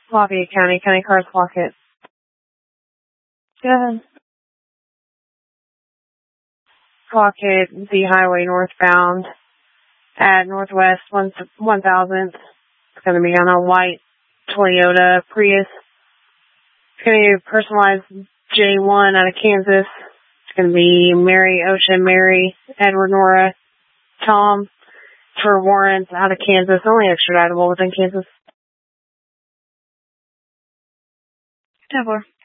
Lafayette County, County Cars Pocket. Go ahead. Pocket, the highway northbound at Northwest 1000th. It's going to be on a white Toyota Prius. It's going to be personalized J1 out of Kansas. It's going to be Mary, Ocean, Mary, Edward, Nora, Tom for warrants out of Kansas. Only extraditable within Kansas. 10-4.